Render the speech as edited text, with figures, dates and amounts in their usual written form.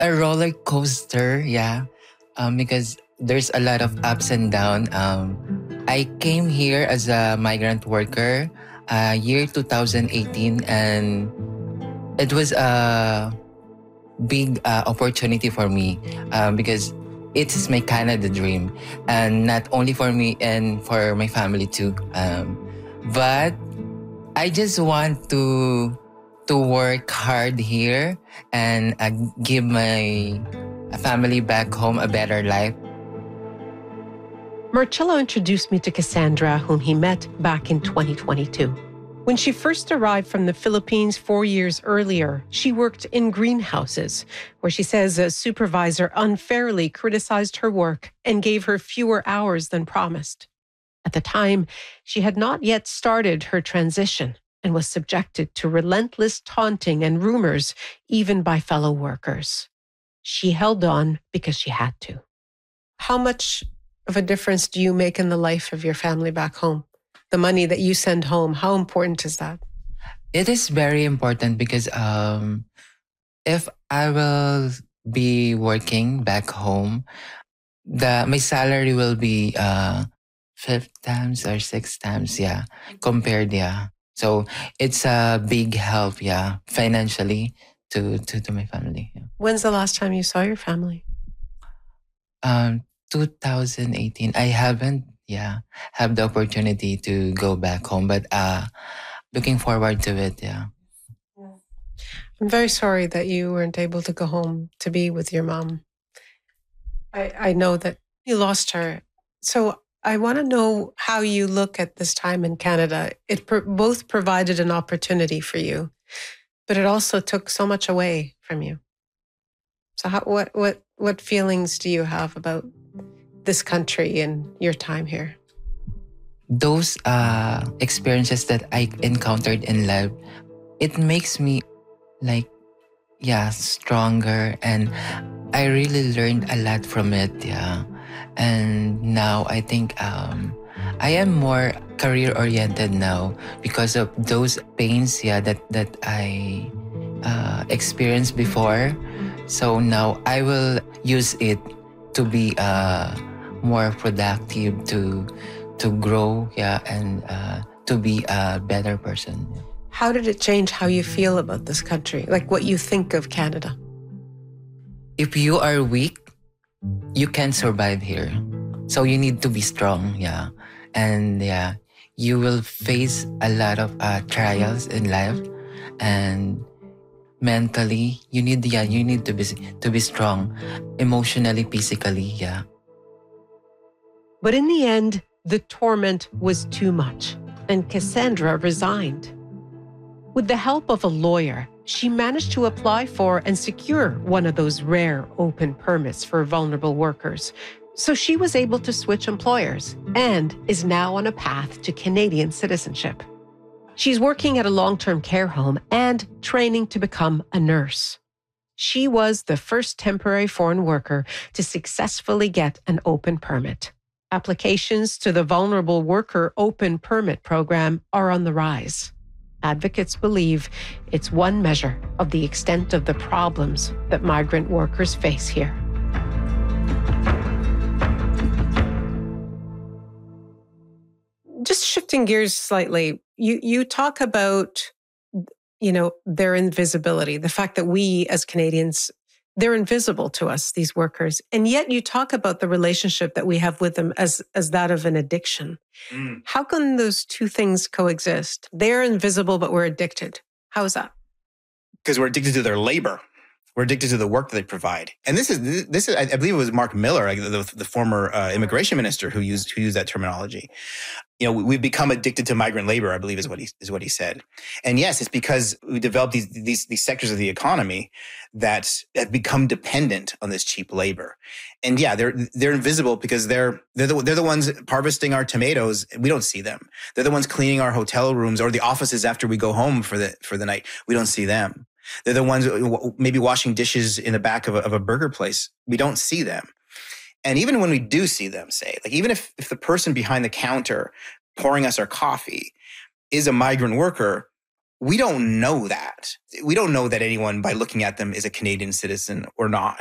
A roller coaster, yeah. Because there's a lot of ups and downs. I came here as a migrant worker, year 2018, and it was a big opportunity for me because it's my Canada dream, and not only for me and for my family too. But I just want to work hard here and give my family back home a better life. Marcello introduced me to Cassandra, whom he met back in 2022. When she first arrived from the Philippines 4 years earlier, she worked in greenhouses, where she says a supervisor unfairly criticized her work and gave her fewer hours than promised. At the time, she had not yet started her transition and was subjected to relentless taunting and rumors, even by fellow workers. She held on because she had to. How much of a difference do you make in the life of your family back home? The money that you send home, how important is that? It is very important because if I will be working back home, my salary will be 5 times or 6 times, yeah, compared, yeah. So it's a big help, yeah, financially to my family. Yeah. When's the last time you saw your family? 2018. I haven't, have the opportunity to go back home, but looking forward to it, yeah. I'm very sorry that you weren't able to go home to be with your mom. I know that you lost her. So I want to know how you look at this time in Canada. It both provided an opportunity for you, but it also took so much away from you. So what feelings do you have about this country and your time here? Those experiences that I encountered in life, it makes me stronger, and I really learned a lot from it, yeah. And now I think I am more career oriented now because of those pains, that I experienced before. So now I will use it to be more productive, to grow, and to be a better person. How did it change how you feel about this country? Like what you think of Canada? If you are weak, you can't survive here. So you need to be strong, yeah. And you will face a lot of trials in life, and mentally you need to be strong, emotionally, physically, yeah. But in the end, the torment was too much, and Cassandra resigned. With the help of a lawyer, she managed to apply for and secure one of those rare open permits for vulnerable workers. So she was able to switch employers and is now on a path to Canadian citizenship. She's working at a long-term care home and training to become a nurse. She was the first temporary foreign worker to successfully get an open permit. Applications to the Vulnerable Worker Open Permit program are on the rise. Advocates believe it's one measure of the extent of the problems that migrant workers face here. Just shifting gears slightly, you talk about, their invisibility, the fact that we as Canadians, they're invisible to us, these workers. And yet you talk about the relationship that we have with them as that of an addiction. How can those two things coexist? They're invisible, but we're addicted. How is that? Because we're addicted to their labor. We're addicted to the work that they provide. And this is I believe it was Mark Miller, the former immigration minister, who used that terminology. We've become addicted to migrant labor, I believe is what he said. And yes, it's because we developed these sectors of the economy that have become dependent on this cheap labor. And yeah, they're invisible because they're the ones harvesting our tomatoes. We don't see them. They're the ones cleaning our hotel rooms or the offices after we go home for the night. We don't see them. They're the ones maybe washing dishes in the back of a burger place. We don't see them. And even when we do see them, even if the person behind the counter pouring us our coffee is a migrant worker, we don't know that. We don't know that anyone by looking at them is a Canadian citizen or not.